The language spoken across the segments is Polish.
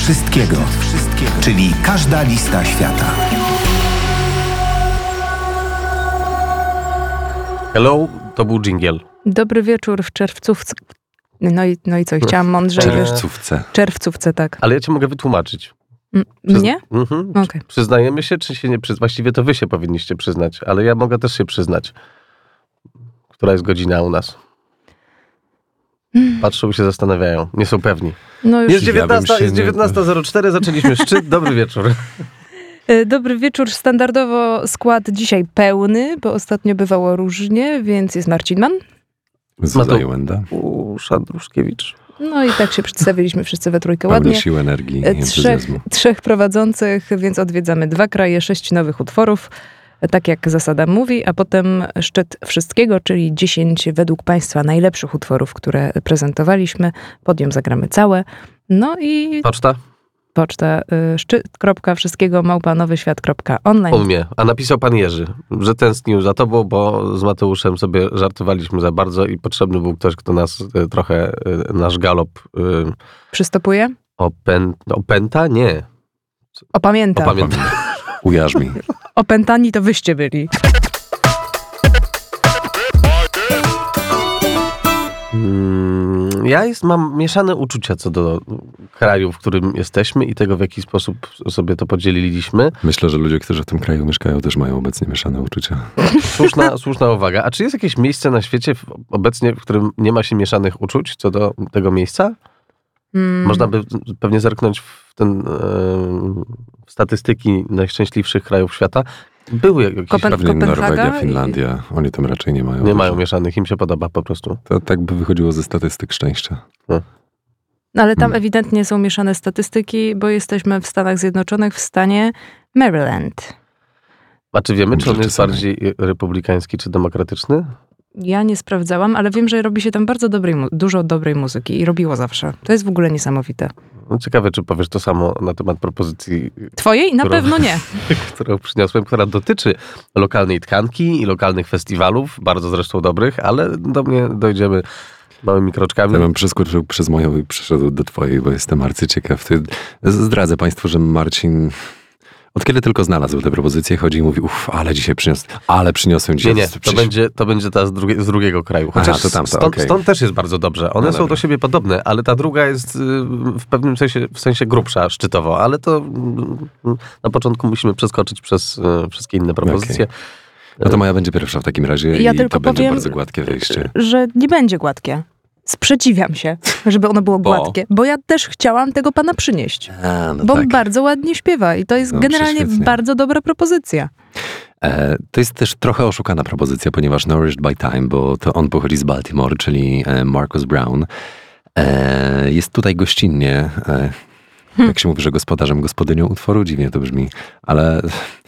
wszystkiego, czyli każda lista świata. Hello, to był dżingiel. Dobry wieczór w czerwcówce. No i co? Chciałam mądrzej. Czerwcówce, tak. Ale ja cię mogę wytłumaczyć. Mnie? Okay. Przyznajemy się, czy się nie przyznać? Właściwie to wy się powinniście przyznać, ale ja mogę też się przyznać. Która jest godzina u nas? Patrzą, się zastanawiają. Nie są pewni. No już jest 19:04, zaczęliśmy szczyt. Dobry wieczór. Dobry wieczór. Standardowo skład dzisiaj pełny, bo ostatnio bywało różnie, więc jest Marcin Mann. Zuza Łęda. Szandruszkiewicz. No i tak się przedstawiliśmy wszyscy we trójkę ładnie. Pełne siły, energii i entuzjazmu. Trzech prowadzących, więc odwiedzamy 2 kraje, 6 nowych utworów, tak jak zasada mówi, a potem szczyt wszystkiego, czyli 10 według Państwa najlepszych utworów, które prezentowaliśmy. Podium zagramy całe. No i... Poczta szczyt.wszystkiego@nowyświat.online. U mnie. A napisał pan Jerzy, że tęsknił za tobą, bo z Mateuszem sobie żartowaliśmy za bardzo i potrzebny był ktoś, kto nas trochę, nasz galop... Przystopuje? Opęta? Nie. Opamięta. Ujarzmi. Opętani to wyście byli. Ja mam mieszane uczucia co do kraju, w którym jesteśmy i tego, w jaki sposób sobie to podzieliliśmy. Myślę, że ludzie, którzy w tym kraju mieszkają, też mają obecnie mieszane uczucia. Słuszna uwaga. A czy jest jakieś miejsce na świecie obecnie, w którym nie ma się mieszanych uczuć co do tego miejsca? Można by pewnie zerknąć w statystyki najszczęśliwszych krajów świata. Były jakieś... Pewnie Norwegia, Finlandia. Oni tam raczej nie mają. Nie mają mieszanych, im się podoba po prostu. To tak by wychodziło ze statystyk szczęścia. No ale tam ewidentnie są mieszane statystyki, bo jesteśmy w Stanach Zjednoczonych, w stanie Maryland. A czy wiemy, czy on jest bardziej republikański, czy demokratyczny? Ja nie sprawdzałam, ale wiem, że robi się tam bardzo dużo dobrej muzyki i robiło zawsze. To jest w ogóle niesamowite. No, ciekawe, czy powiesz to samo na temat propozycji... Twojej? Na pewno nie. Którą przyniosłem, która dotyczy lokalnej tkanki i lokalnych festiwalów, bardzo zresztą dobrych, ale do mnie dojdziemy małymi kroczkami. Ja bym przeskoczył przez moją i przyszedł do twojej, bo jestem arcyciekaw. Zdradzę państwu, że Marcin... Od kiedy tylko znalazł te propozycje, chodzi i mówi, ale przyniosłem dzisiaj... Nie, to będzie ta z drugiego kraju. Chociaż stąd też jest bardzo dobrze. One są do siebie podobne, ale ta druga jest w pewnym sensie grubsza szczytowo, ale to na początku musimy przeskoczyć przez wszystkie inne propozycje. Okay. No to moja będzie pierwsza w takim razie i to będzie bardzo gładkie wejście. Że nie będzie gładkie. Sprzeciwiam się, żeby ono było gładkie, bo ja też chciałam tego pana przynieść. Bo on bardzo ładnie śpiewa i to jest generalnie bardzo dobra propozycja. To jest też trochę oszukana propozycja, ponieważ Nourished by Time, bo to on pochodzi z Baltimore, czyli Marcus Brown. Jest tutaj gościnnie, jak się mówi, że gospodynią utworu, dziwnie to brzmi, ale...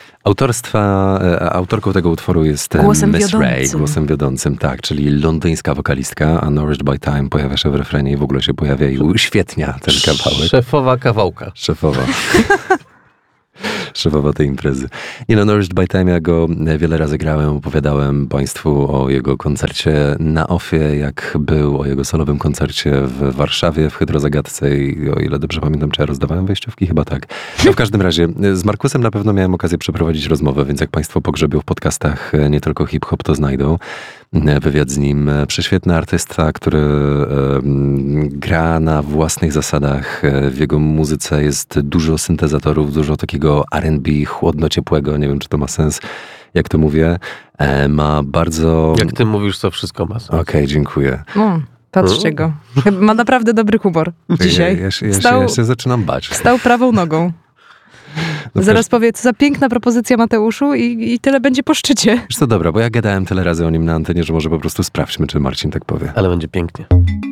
Autorką tego utworu jest Miss Ray, głosem wiodącym, tak, czyli londyńska wokalistka, a Nourished by Time pojawia się w refrenie i w ogóle się pojawia i uświetnia ten kawałek. Szefowa kawałka. Szefowa tej imprezy. Nourished by Time, ja go wiele razy grałem, opowiadałem państwu o jego koncercie na Ofie, jak był, o jego solowym koncercie w Warszawie, w Hydrozagadce i o ile dobrze pamiętam, czy ja rozdawałem wejściówki? Chyba tak. No w każdym razie, z Markusem na pewno miałem okazję przeprowadzić rozmowę, więc jak państwo pogrzebią w podcastach nie tylko hip-hop, to znajdą wywiad z nim. Prześwietny artysta, który gra na własnych zasadach. W jego muzyce jest dużo syntezatorów, dużo takiego R&B chłodno-ciepłego. Nie wiem, czy to ma sens, jak to mówię. Ma bardzo... Jak ty mówisz, to wszystko ma sens. Okej, dziękuję. Patrzcie go. Ma naprawdę dobry humor dzisiaj. Ja się zaczynam bać. Wstał prawą nogą. Zaraz powie, co za piękna propozycja, Mateuszu, i tyle będzie po szczycie. Wiesz co, dobra, bo ja gadałem tyle razy o nim na antenie, że może po prostu sprawdźmy, czy Marcin tak powie. Ale będzie pięknie.